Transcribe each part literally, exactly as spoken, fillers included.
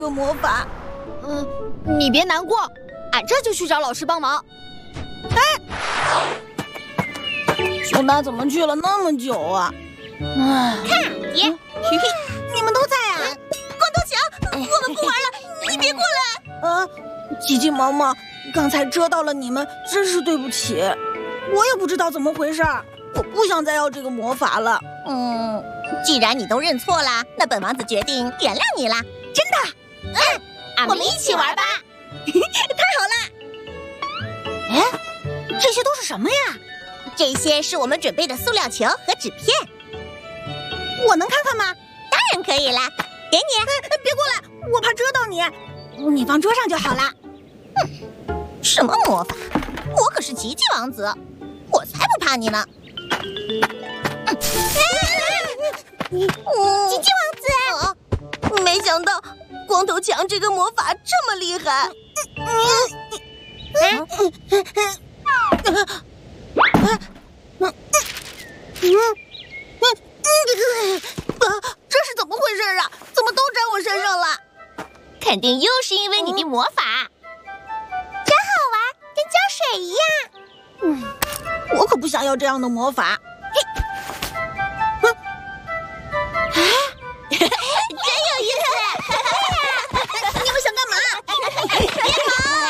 个魔法。 嗯，你别难过，俺这就去找老师帮忙。 哎，熊大怎么去了那么久啊？ 哎，看爷， 你们都在啊？ 光头强，我们不玩了，你别过来。 啊，急急忙忙，刚才遮到了你们，真是对不起。我也不知道怎么回事，我不想再要这个魔法了。 嗯，既然你都认错了，那本王子决定原谅你了。 真的？ 嗯，我们一起玩吧。 太好了！哎，这些都是什么呀？ 这些是我们准备的塑料球和纸片。 我能看看吗？ 当然可以啦，给你。 哎，别过来，我怕遮到你。你放桌上就好了。 哼，什么魔法？我可是奇迹王子，我才不怕你呢。嗯，奇迹王子，没想到光头强这个魔法这么厉害。这是怎么回事啊？怎么都粘我身上了？肯定又是因为你的魔法。真好玩，跟浇水一样。 嗯，我可不想要这样的魔法。 嘿，嗯，真有意思。 你们想干嘛？ 别跑！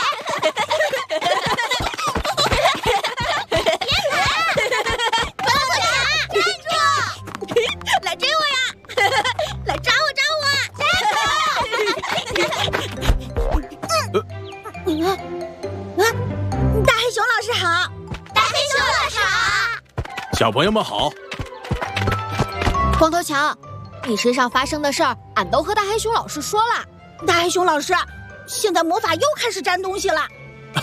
别跑！光头强，站住！ 来追我呀！来抓我，抓我！大黑熊老师好， 大黑熊老师好， 小朋友们好。 光头强，你身上发生的事儿，俺都和大黑熊老师说了。 大黑熊老师，现在魔法又开始粘东西了。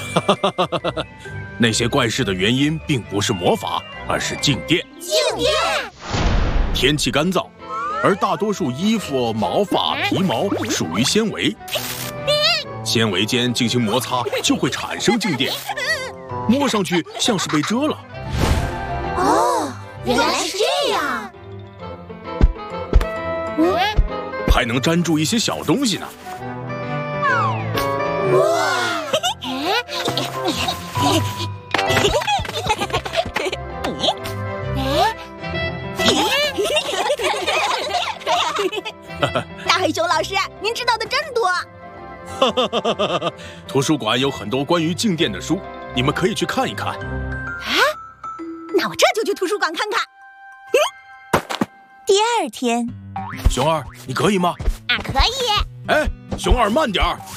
那些怪事的原因并不是魔法，而是静电。 静电。 天气干燥，而大多数衣服、毛发、皮毛属于纤维，纤维间进行摩擦就会产生静电，摸上去像是被遮了。 哦，原来是这样。 嗯，还能粘住一些小东西呢。 哇！ 大黑熊老师，您知道的真多。 图书馆有很多关于静电的书，你们可以去看一看。 啊，那我这就去图书馆看看。 第二天， 熊二，你可以吗？ 俺可以。 哎，熊二慢点儿。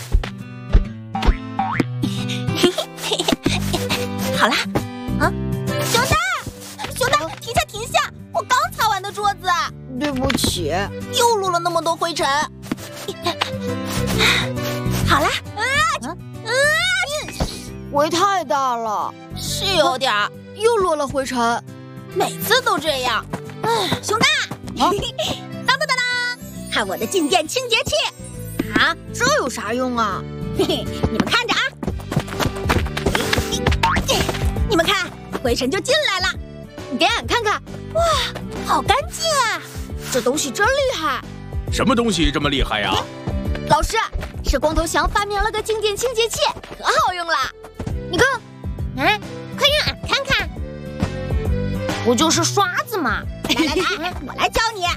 好了， 啊，熊大，熊大，停下，停下！我刚擦完的桌子。 对不起， 又落了那么多灰尘。 好了， 啊啊！ 灰太大了， 是有点儿， 又落了灰尘， 每次都这样。 哎，熊大， 啊、 当当当当，看我的静电清洁器！ 啊，这有啥用啊？ 嘿嘿，你们看着啊！你们看，灰尘就进来了。 给俺看看， 哇，好干净啊！ 这东西真厉害。 什么东西这么厉害呀？ 老师，是光头强发明了个静电清洁器，可好用了。你看， 啊，快让俺看看。不就是刷子吗？ 来来来，我来教你，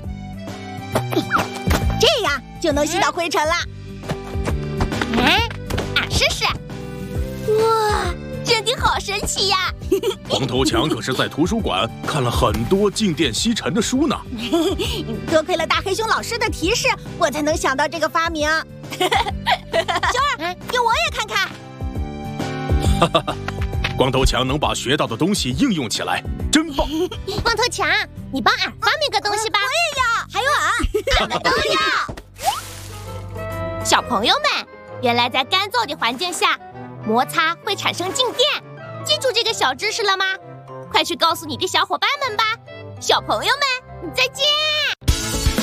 这样就能吸到灰尘了。 嗯，俺试试。哇，真的好神奇呀！ 光头强可是在图书馆看了很多静电吸尘的书呢。 多亏了大黑熊老师的提示，我才能想到这个发明。熊二，给我也看看。 哈哈哈，光头强能把学到的东西应用起来，真棒！ 光头强，你帮俺发明个东西吧。 我也要，还有俺， 俺们都要。小朋友们，原来在干燥的环境下，摩擦会产生静电。记住这个小知识了吗？快去告诉你的小伙伴们吧。小朋友们，再见。